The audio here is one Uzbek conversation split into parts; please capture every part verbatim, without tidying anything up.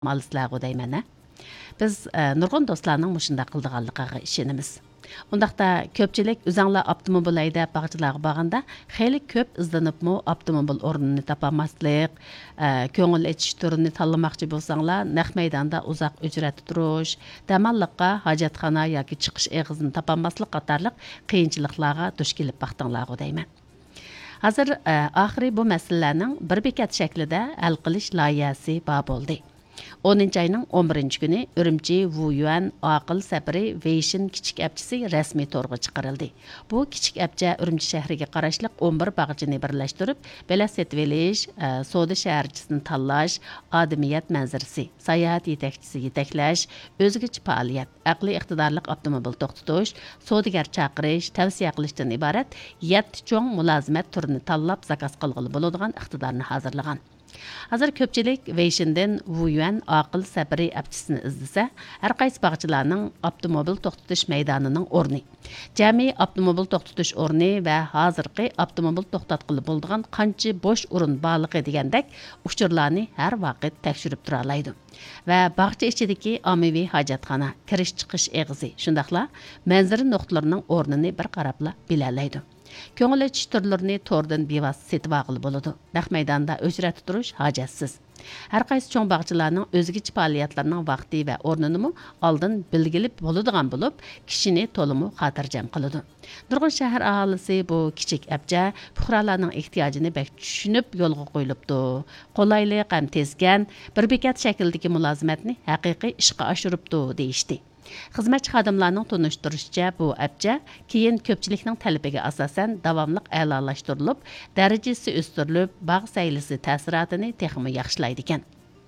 Malısılarga deyman. Biz e, nurgun dostlarning mushunda qildiganligiga ishonamiz. Undaqda ko'pchilik o'zinglar avtomobil haydab bag'chilarga borganda xeyli ko'p izlanibmi avtomobil o'rnini topolmaslik, e, ko'ngil etish turini tanlamoqchi bo'lsanglar, naq maydonda uzoq ujrat turish, damalliqqa hojatxona yoki chiqish eg'izini topolmaslik qatorliq qiyinchiliklarga duch kelib baxtinglarga deyman. Hozir e, oxiri bu masalalarning bir bekat shaklida hal qilish loyihasi bor bo'ldi. o'ninchi ayning o'n birinchi kuni Ürümçi Wuyuan aqil sapiri Weishin kichik apchisi rasmiy to'rga chiqarildi. Bu kichik apcha Ürümçi shahriga qarashli o'n bir bag'chini birlashtirib, bilet setvelish, savdo shaharchisini tanlash, odamiyat manzarasi, sayohat yetakchisi yetaklash, o'zgacha faoliyat, aqliy iqtidorli avtomobil to'xtatish, savdogar chaqirish, tavsiya qilishdan iborat yetti cho'ng mulozimat turini tanlab zakaz qilg'ili bo'ladigan iqtidorni hozirlagan. Hazır köpçilik Weishin'den Wuyuan aqil sabri apchisini izlasa, har qaysi bag'chilarning avtomobil to'xtatish maydonining o'rni, jami avtomobil to'xtatish o'rni va hozirgi avtomobil to'xtatqili bo'ladigan qancha bo'sh o'rin borligi degandek uchurlarni har vaqt tekshirib tura oladi. Va bag'cha ichidagi ommaviy hojatxona, kirish chiqish eg'izi, shundaqla manzara nuqtalarining o'rnini bir qarabla bilalaydi. Ko'ngil etish turlarini to'rdan bevosita setib olg'ili bo'ladi. Naq maydonda o'chratib turish hojatsiz. Har qaysi cho'ng bag'chilarning o'zgacha faoliyatlarining vaqti va o'rnini oldin bilgilib bo'ladigan bo'lib, kishini to'liq xotirjam qiladi. Nurg'un shahar aholisi bu kichik apcha fuqarolarning ehtiyojini bak tushunib yo'lga qo'yilibdi. Qulaylik ham tezgan, bir bekat shaklidagi mulozimatni haqiqiy ishga oshiribdi deyishdi. Xizmatchi xodimlarning tunishtirishicha bu apcha keyin ko'pchilikning talabiga asosan davomli a'lolashtirilib, darajasi o'stirilib, bog' saylisi ta'sirotini texmi yaxshilaydi ekan.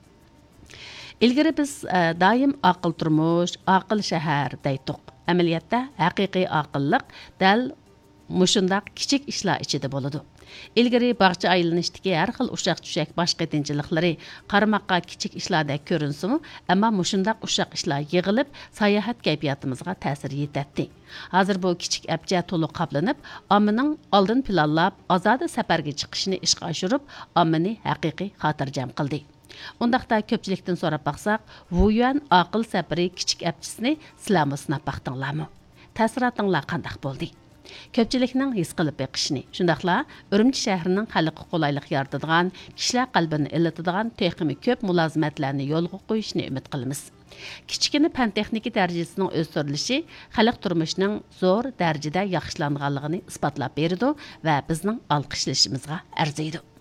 Ilgari biz e, doim aql turmush, aql shahar deydik. Amaliyotda haqiqiy aqlliq dal mushundaq kichik ishlar ichida bo'ladi. Ilgari bag'cha aylanishdagi har xil ushaq-tushak boshqa tinchiliklari qarmoqqa kichik ishlarda ko'rinsimi, ammo mushundaq ushaq ishlar yig'ilib, sayohat kayfiyatimizga ta'sir yetatdi. Hozir bu kichik apcha to'liq qoplanib, ommaning oldin planlab, ozoda safarga chiqishini ishga oshirib, ommani haqiqiy xotirjam qildi. Undaqda ko'pchilikdan so'rab baqsaq, Wuyuan aqil sapiri kichik apchisini sizlarmi sinab baqdinglarmi? Ta'siratinglar qanday bo'ldi? Ko'pchilikning his qilib beqishini, shundaqla Ürümçi shahrining xalqqa qulaylik yaratadigan, kishilar qalbini illatadigan texnik ko'p mulozimatlarni yo'lga qo'yishni umid qilamiz. Kichkina fan texnika darajasining o'stirilishi xalq turmushining zo'r darajada yaxshilanganligini isbotlab berdi va bizning olqishlashimizga arziydi.